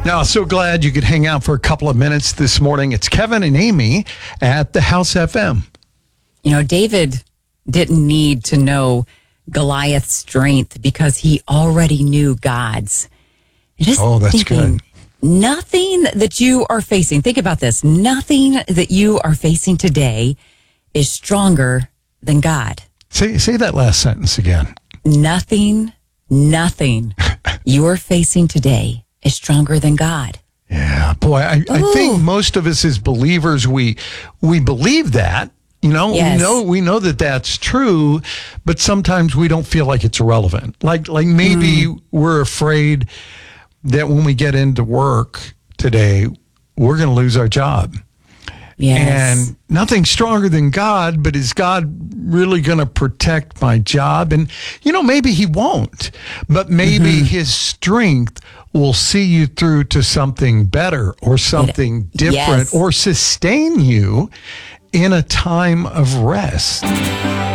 Now, so glad you could hang out for a couple of minutes this morning. It's Kevin and Amy at the House FM. You know, David didn't need to know Goliath's strength because he already knew God's. That's good. Nothing that you are facing, think about this, nothing that you are facing today is stronger than God. Say that last sentence again. Nothing you are facing today is stronger than God. Yeah, boy, I think most of us as believers, we believe that. You know, Yes. we know that that's true, but sometimes we don't feel like it's relevant. Like maybe we're afraid that when we get into work today, we're going to lose our job. Yes. And nothing's stronger than God, but is God really going to protect my job? And, you know, maybe he won't, but maybe his strength will see you through to something better or something different Yes. or sustain you in a time of rest.